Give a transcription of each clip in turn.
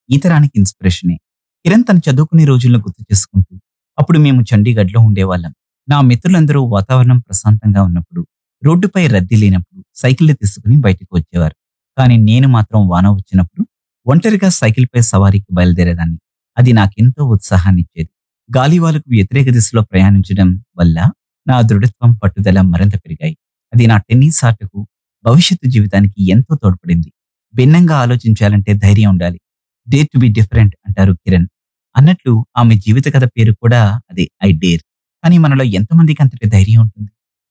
ఈ తరానికి ఇన్స్పిరేషనే. కిరణ్ తను చదువుకునే రోజులను గుర్తు చేసుకుంటూ, అప్పుడు మేము చండీగఢ్‌లో ఉండేవాళ్ళం. నా మిత్రులందరూ వాతావరణం ప్రశాంతంగా ఉన్నప్పుడు, రోడ్డుపై రద్దీ లేనప్పుడు సైకిళ్లు తీసుకుని బయటకు వచ్చేవారు. కానీ నేను మాత్రం వాన వచ్చినప్పుడు ఒంటరిగా సైకిల్‌పై సవారీకి బయలుదేరేదాన్ని. అది నాకెంతో ఉత్సాహాన్నిచ్చేది. గాలివాలుకు వ్యతిరేక దిశలో ప్రయాణించడం వల్ల నా దృఢత్వం, పట్టుదల మరింత పెరిగాయి. అది నా టెన్నిస్ ఆటకు, భవిష్యత్తు జీవితానికి ఎంతో తోడ్పడింది. భిన్నంగా ఆలోచించాలంటే ధైర్యం ఉండాలి. డేర్ టు బి డిఫరెంట్ అంటారు కిరణ్. అన్నట్లు ఆమె జీవిత కథ పేరు కూడా అదే, ఐ డేర్. కానీ మనలో ఎంతమందికి అంతటి ధైర్యం ఉంటుంది?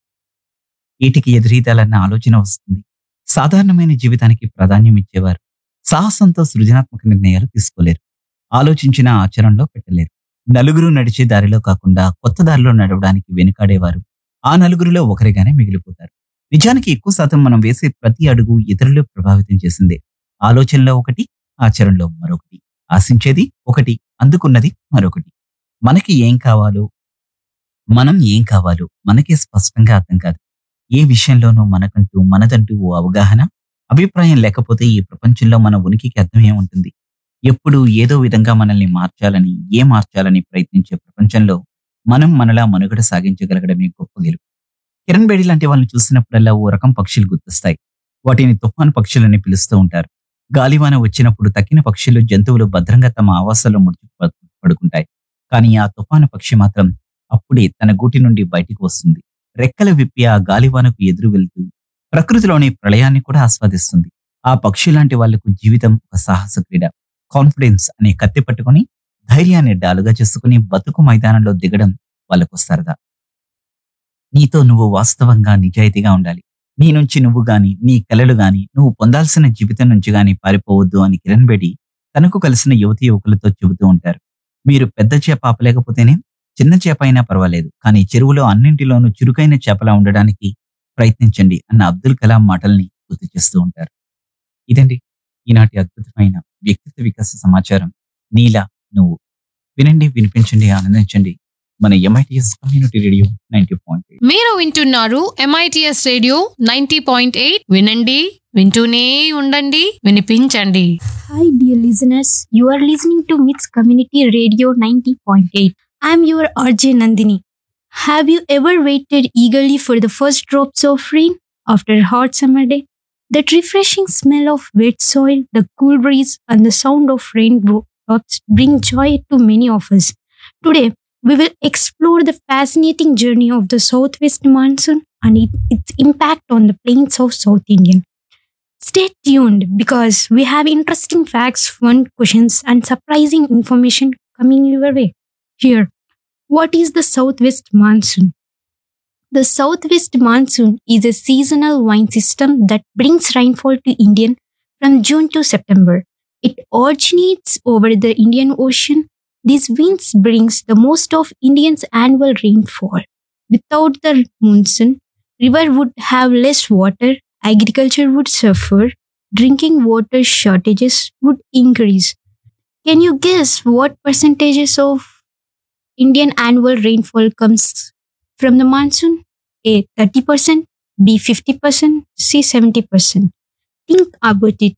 ఈటికి ఎదురీదాలన్న ఆలోచన వస్తుంది. సాధారణమైన జీవితానికి ప్రాధాన్యం ఇచ్చేవారు సాహసంతో సృజనాత్మక నిర్ణయాలు తీసుకోలేరు. ఆలోచించిన ఆచరణలో పెట్టలేరు. నలుగురు నడిచే దారిలో కాకుండా కొత్త దారిలో నడవడానికి వెనుకాడేవారు ఆ నలుగురిలో ఒకరిగానే మిగిలిపోతారు. నిజానికి ఎక్కువ శాతం మనం వేసే ప్రతి అడుగు ఇతరులు ప్రభావితం చేసిందే. ఆలోచనలో ఒకటి, ఆచరణలో మరొకటి. ఆశించేది ఒకటి, అందుకున్నది మరొకటి. మనకి ఏం కావాలో, మనం ఏం కావాలో మనకే స్పష్టంగా అర్థం కాదు. ఏ విషయంలోనూ మనదంటూ ఓ అవగాహన, అభిప్రాయం లేకపోతే ఈ ప్రపంచంలో మన ఉనికికి అర్థం ఏముంటుంది? ఎప్పుడు ఏదో విధంగా మనల్ని మార్చాలని ప్రయత్నించే ప్రపంచంలో మనం మనలా మనుగడ సాగించగలగడమే గొప్ప గెలుపు. కిరణ్ బేడి లాంటి వాళ్ళని చూసినప్పుడల్లా ఓ రకం పక్షులు గుర్తొస్తాయి. వాటిని తుఫాను పక్షులని పిలుస్తూ ఉంటారు. గాలివాన వచ్చినప్పుడు తక్కిన పక్షులు, జంతువులు భద్రంగా తమ ఆవాసాల్లో పడుకుంటాయి. కానీ ఆ తుఫాను పక్షి మాత్రం అప్పుడే తన గూటి నుండి బయటికి వస్తుంది. రెక్కలు విప్పి ఆ గాలివానకు ఎదురు వెళ్తూ ప్రకృతిలోని ప్రళయాన్ని కూడా ఆస్వాదిస్తుంది. ఆ పక్షి లాంటి వాళ్లకు జీవితం ఒక సాహస క్రీడ. కాన్ఫిడెన్స్ అనే కత్తి పట్టుకుని, ధైర్యాన్ని డాలుగా చేసుకుని బతుకు మైదానంలో దిగడం వాళ్ళకు సరదా. నీతో నువ్వు వాస్తవంగా, నిజాయితీగా ఉండాలి. నీ నుంచి నువ్వు గాని, నీ కలలు గాని, నువ్వు పొందాల్సిన జీవితం నుంచి గాని పారిపోవద్దు అని కిరణ్ బేడి తనకు కలిసిన యువతి యువకులతో చెబుతూ ఉంటారు. మీరు పెద్ద చేప ఆపలేకపోతేనే చిన్న చేప అయినా పర్వాలేదు, కానీ చెరువులో అన్నింటిలోనూ చురుకైన చేపలా ఉండడానికి ప్రయత్నించండి అన్న అబ్దుల్ కలాం మాటల్ని గుర్తు చేస్తూ ఉంటారు. ఇదండి ఈనాటి అద్భుతమైన వ్యక్తిత్వ వికాస సమాచారం. నీలా నువ్వు. వినండి, వినిపించండి, ఆనందించండి. మన ఎంఐటిఎస్ కమ్యూనిటీ రేడియో 90.8. మీరు వింటున్నారు MITS రేడియో 90.8. వినండి, వింటూనే ఉండండి, వినిపించండి. Hi, dear listeners. You are listening to MITS Community Radio 90.8. I'm your RJ Nandini. Have you ever waited eagerly for the first drops of rain after a hot summer day? That refreshing smell of wet soil, the cool breeze, and the sound of raindrops bring joy to many of us. Today, we will explore the fascinating journey of the southwest monsoon and its impact on the plains of South India. Stay tuned because we have interesting facts, fun questions, and surprising information coming your way. Here, what is the southwest monsoon? The southwest monsoon is a seasonal wind system that brings rainfall to India from June to September. It originates over the Indian Ocean. These winds brings the most of India's annual rainfall. Without the monsoon, river would have less water, agriculture would suffer, drinking water shortages would increase. Can you guess what percentages of Indian annual rainfall comes from the monsoon? A 30%, B 50%, C 70%. Think about it.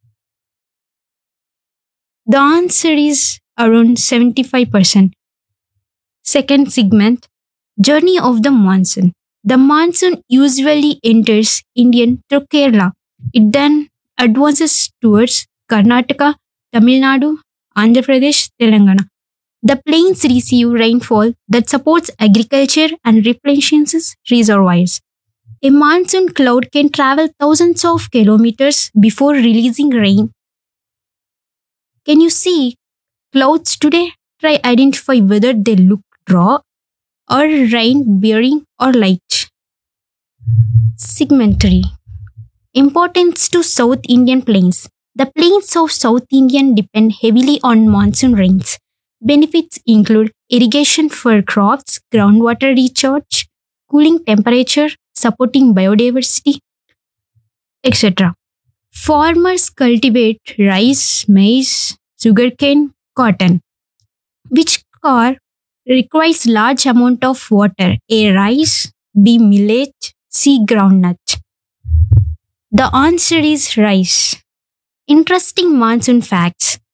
The answer is around 75%. Second segment, Journey of the Monsoon. The monsoon usually enters India through Kerala. It then advances towards Karnataka, Tamil Nadu, Andhra Pradesh, Telangana. The plains receive rainfall that supports agriculture and replenishes reservoirs. A monsoon cloud can travel thousands of kilometers before releasing rain. Can you see clouds today? Try identify whether they look raw or rain bearing or light. Segment 3. Importance to South Indian plains. The plains of South India depend heavily on monsoon rains. Benefits include irrigation for crops, groundwater recharge, cooling temperature, supporting biodiversity, etc. Farmers cultivate rice, maize, sugarcane, cotton, which requires large amount of water. A. Rice, B. Millet, C. Groundnut. The answer is rice. Interesting monsoon facts.